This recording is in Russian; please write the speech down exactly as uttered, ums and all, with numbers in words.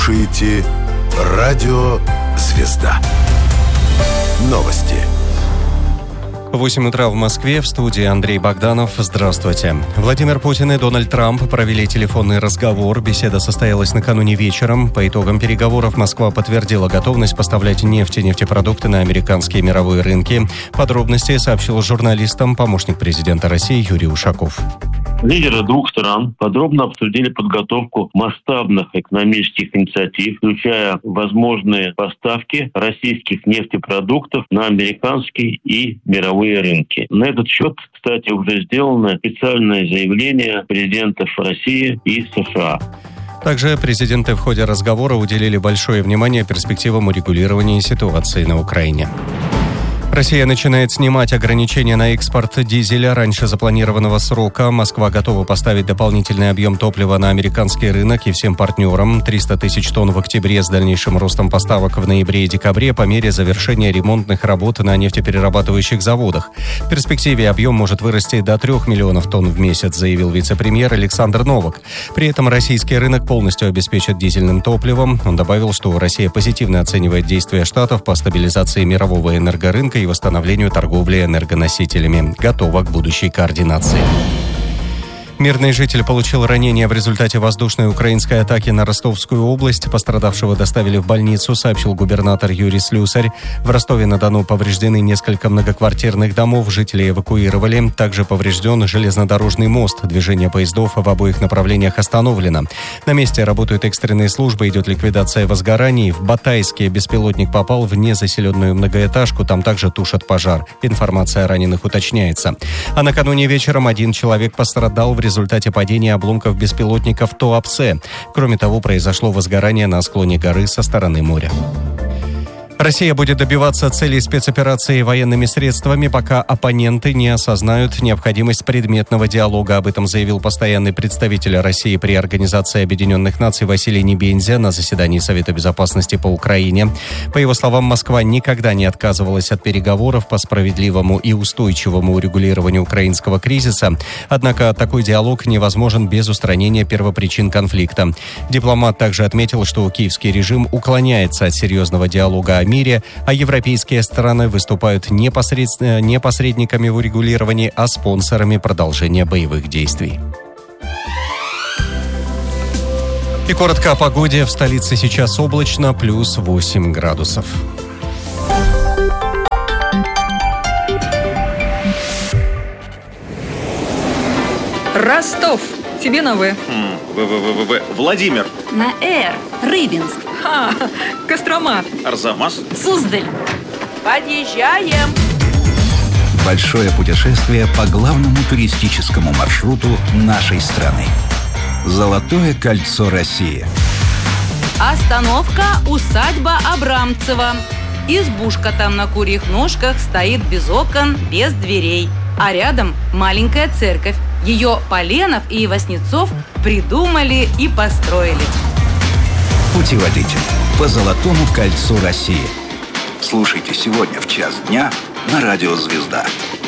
Слушаете радио «Звезда». Новости. восемь утра в Москве, в студии Андрей Богданов. Здравствуйте. Владимир Путин и Дональд Трамп провели телефонный разговор. Беседа состоялась накануне вечером. По итогам переговоров Москва подтвердила готовность поставлять нефть и нефтепродукты на американские мировые рынки. Подробности сообщил журналистам помощник президента России Юрий Ушаков. Лидеры двух стран подробно обсудили подготовку масштабных экономических инициатив, включая возможные поставки российских нефтепродуктов на американские и мировые рынки. На этот счет, кстати, уже сделано специальное заявление президентов России и США. Также президенты в ходе разговора уделили большое внимание перспективам урегулирования ситуации на Украине. Россия начинает снимать ограничения на экспорт дизеля раньше запланированного срока. Москва готова поставить дополнительный объем топлива на американский рынок и всем партнерам. триста тысяч тонн в октябре с дальнейшим ростом поставок в ноябре и декабре по мере завершения ремонтных работ на нефтеперерабатывающих заводах. В перспективе объем может вырасти до трех миллионов тонн в месяц, заявил вице-премьер Александр Новак. При этом российский рынок полностью обеспечит дизельным топливом. Он добавил, что Россия позитивно оценивает действия Штатов по стабилизации мирового энергорынка и восстановлению торговли энергоносителями. Готова к будущей координации. Мирный житель получил ранение в результате воздушной украинской атаки на Ростовскую область. Пострадавшего доставили в больницу, сообщил губернатор Юрий Слюсарь. В Ростове-на-Дону повреждены несколько многоквартирных домов, жителей эвакуировали. Также поврежден железнодорожный мост. Движение поездов в обоих направлениях остановлено. На месте работают экстренные службы, идет ликвидация возгораний. В Батайске беспилотник попал в незаселенную многоэтажку, там также тушат пожар. Информация о раненых уточняется. А накануне вечером один человек пострадал в результате В результате падения обломков беспилотника в Туапсе. Кроме того, произошло возгорание на склоне горы со стороны моря. Россия будет добиваться целей спецоперации военными средствами, пока оппоненты не осознают необходимость предметного диалога. Об этом заявил постоянный представитель России при Организации Объединенных Наций Василий Небензя на заседании Совета Безопасности по Украине. По его словам, Москва никогда не отказывалась от переговоров по справедливому и устойчивому урегулированию украинского кризиса. Однако такой диалог невозможен без устранения первопричин конфликта. Дипломат также отметил, что киевский режим уклоняется от серьезного диалога о мире, а европейские страны выступают не посредственно, не посредниками в урегулировании, а спонсорами продолжения боевых действий. И коротко о погоде. В столице сейчас облачно, плюс восемь градусов. Ростов. Тебе на В. В-В-В-В. Владимир. На Р. Рыбинск. Ха, Кострома. Арзамас. Суздаль. Подъезжаем. Большое путешествие по главному туристическому маршруту нашей страны. Золотое кольцо России. Остановка усадьба Абрамцева. Избушка там на курьих ножках стоит без окон, без дверей. А рядом маленькая церковь. Ее Поленов и Васнецов придумали и построили. Путеводитель по Золотому кольцу России. Слушайте сегодня в час дня на радио «Звезда».